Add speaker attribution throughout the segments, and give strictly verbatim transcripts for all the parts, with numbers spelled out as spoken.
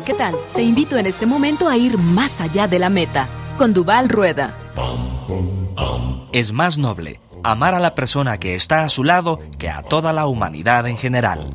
Speaker 1: ¿qué tal? Te invito en este momento a ir más allá de la meta, con Duvall Rueda.
Speaker 2: Es más noble amar a la persona que está a su lado que a toda la humanidad en general.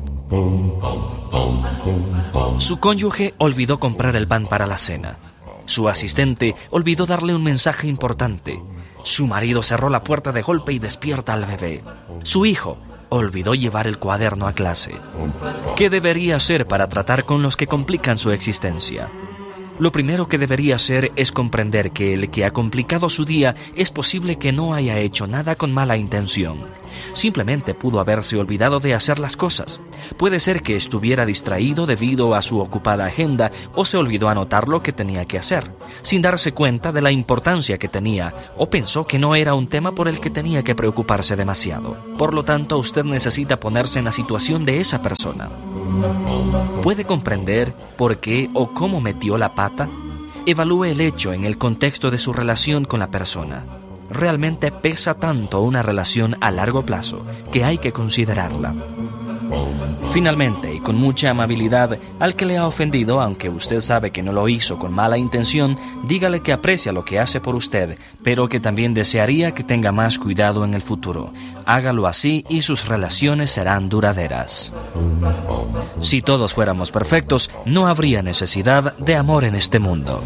Speaker 2: Su cónyuge olvidó comprar el pan para la cena. Su asistente olvidó darle un mensaje importante. Su marido cerró la puerta de golpe y despierta al bebé. Su hijo olvidó llevar el cuaderno a clase. ¿Qué debería hacer para tratar con los que complican su existencia? Lo primero que debería hacer es comprender que el que ha complicado su día es posible que no haya hecho nada con mala intención. Simplemente pudo haberse olvidado de hacer las cosas. Puede ser que estuviera distraído debido a su ocupada agenda o se olvidó anotar lo que tenía que hacer, sin darse cuenta de la importancia que tenía, o pensó que no era un tema por el que tenía que preocuparse demasiado. Por lo tanto, usted necesita ponerse en la situación de esa persona. ¿Puede comprender por qué o cómo metió la pata? Evalúe el hecho en el contexto de su relación con la persona. Realmente pesa tanto una relación a largo plazo que hay que considerarla. Finalmente, y con mucha amabilidad, al que le ha ofendido, aunque usted sabe que no lo hizo con mala intención, dígale que aprecia lo que hace por usted, pero que también desearía que tenga más cuidado en el futuro. Hágalo así y sus relaciones serán duraderas. Si todos fuéramos perfectos, no habría necesidad de amor en este mundo.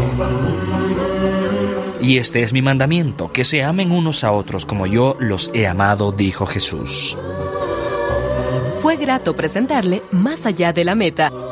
Speaker 2: Y este es mi mandamiento, que se amen unos a otros como yo los he amado, dijo Jesús.
Speaker 1: Fue grato presentarle Más allá de la meta